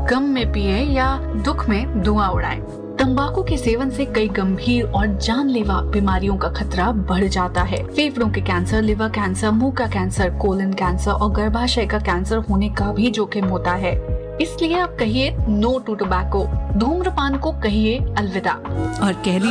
गम में पिए या दुख में धुआं उड़ाएं। तंबाकू के सेवन से कई गंभीर और जानलेवा बीमारियों का खतरा बढ़ जाता है। फेफड़ों के कैंसर, लिवर कैंसर, मुंह का कैंसर, कोलन कैंसर और गर्भाशय का कैंसर होने का भी जोखिम होता है। इसलिए आप कहिए नो टू टोबैको। धूम्रपान को कहिए अलविदा और कह